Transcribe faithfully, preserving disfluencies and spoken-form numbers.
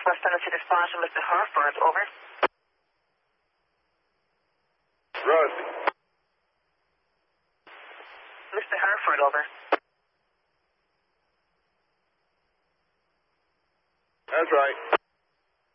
West Tennessee response from Mister Harford, over. Rosie. Mister Harford, over. That's right.